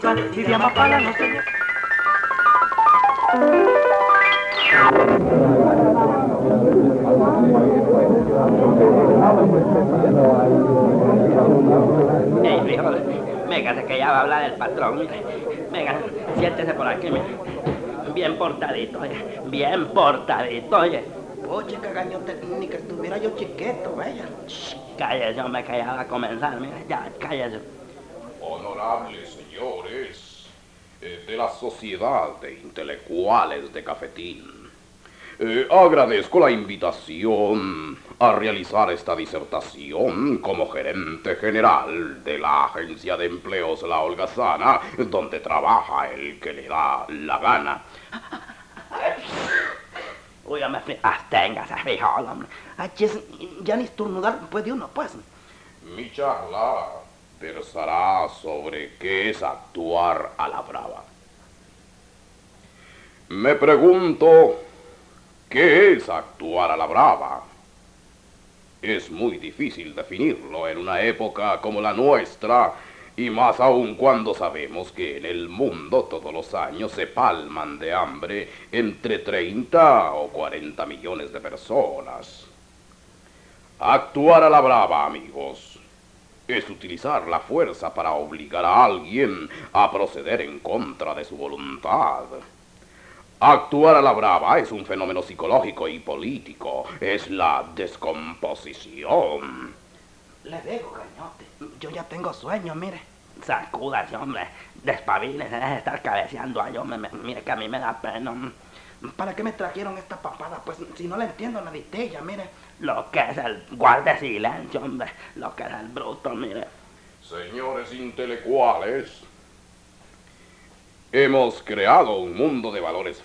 Lidia Mapala, no sé. Ey, frijol, véngase que ya va a hablar el patrón, mire. Venga, siéntese por aquí, mire. Bien portadito, bien portadito, oye. Oye, cagañote, ni que estuviera yo chiquito, vaya. Cállese, hombre, que ya va a comenzar, mire, ya, cállese. Honorables señores de la Sociedad de Intelectuales de Cafetín, agradezco la invitación a realizar esta disertación como gerente general de la Agencia de Empleos La Holgazana, donde trabaja el que le da la gana. Uy, hombre, absténgase, frijol, hombre. Ay, ya ni estornudar puede uno, pues. Mi charla versará sobre qué es actuar a la brava. Me pregunto, ¿qué es actuar a la brava? Es muy difícil definirlo en una época como la nuestra, y más aún cuando sabemos que en el mundo todos los años se palman de hambre entre 30 o 40 millones de personas. Actuar a la brava, amigos, es utilizar la fuerza para obligar a alguien a proceder en contra de su voluntad. Actuar a la brava es un fenómeno psicológico y político, es la descomposición. Le digo, cañote, yo ya tengo sueño, mire. Sacúdase, hombre, despabilese, deje de estar cabeceando ahí, hombre, mire que a mí me da pena. ¿Para qué me trajeron esta papada? Pues si no la entiendo naditella, mire. Lo que es el guarde silencio, hombre, lo que es el bruto, mire. Señores intelectuales, hemos creado un mundo de valores